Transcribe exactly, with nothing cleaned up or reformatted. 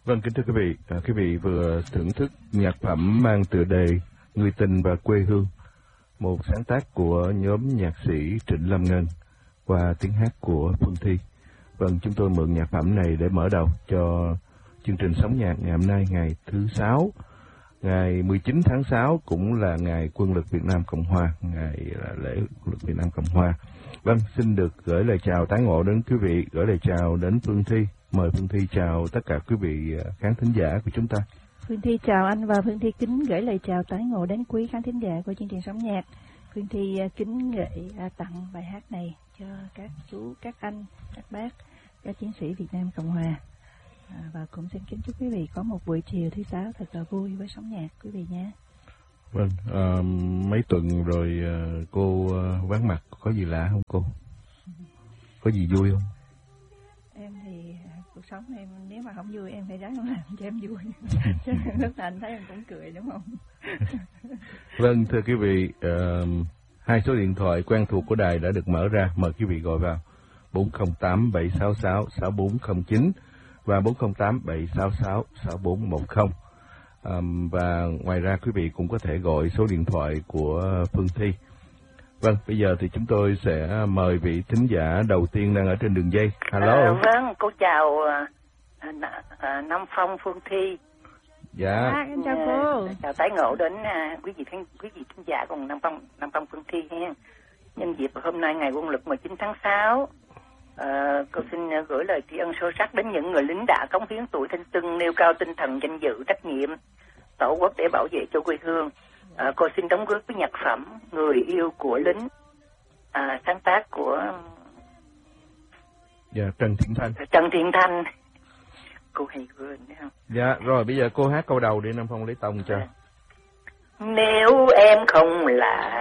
Vâng, kính thưa quý vị, à, quý vị vừa thưởng thức nhạc phẩm mang tựa đề Người tình và quê hương, một sáng tác của nhóm nhạc sĩ Trịnh Lâm Ngân qua tiếng hát của Phương Thi. Vâng, chúng tôi mượn nhạc phẩm này để mở đầu cho chương trình Sống Nhạc ngày hôm nay, ngày thứ sáu, ngày mười chín tháng sáu, cũng là ngày Quân lực Việt Nam Cộng Hòa, ngày là lễ Quân lực Việt Nam Cộng Hòa. Vâng, xin được gửi lời chào tái ngộ đến quý vị, gửi lời chào đến Phương Thi. Mời Phương Thi chào tất cả quý vị khán thính giả của chúng ta. Phương Thi chào anh và Phương Thi kính gửi lời chào tái ngộ đến quý khán thính giả của chương trình Sống Nhạc. Phương Thi kính gửi tặng bài hát này cho các chú, các anh, các bác, các chiến sĩ Việt Nam Cộng Hòa. À, và cũng xin kính chúc quý vị có một buổi chiều thứ sáu thật là vui với Sống Nhạc quý vị nhé. Vâng, à, mấy tuần rồi cô vắng mặt, có gì lạ không cô? Có gì vui không? Em thì cuộc sống em nếu mà không vui em phải ráng làm cho em vui. Lúc nào anh thấy em cũng cười đúng không? Vâng, thưa quý vị, uh, hai số điện thoại quen thuộc của đài đã được mở ra, mời quý vị gọi vào bốn không tám bảy sáu sáu sáu bốn không chín và bốn không tám bảy sáu sáu sáu bốn một không. Um, và ngoài ra quý vị cũng có thể gọi số điện thoại của Phương Thi. Vâng, bây giờ thì chúng tôi sẽ mời vị thính giả đầu tiên đang ở trên đường dây. Alo. À, vâng, cô chào à, à, Nam Phong, Phương Thi. Dạ. À, em chào cô. À, chào tái ngộ đến à, quý vị thính quý vị thính giả cùng Nam Phong, Nam Phong Phương Thi ha. Nhân dịp hôm nay ngày Quân lực mười chín tháng sáu, à, cô xin gửi lời tri ân sâu sắc đến những người lính đã cống hiến tuổi thanh xuân, nêu cao tinh thần danh dự, trách nhiệm tổ quốc để bảo vệ cho quê hương. À, cô xin đóng góp với nhạc phẩm Người yêu của lính, à, sáng tác của dạ, Trần Thiện Thanh. Trần Thiện Thanh. Cô hay quên đấy không? Dạ, rồi bây giờ cô hát câu đầu để Nam Phong lấy tông cho. Nếu em không là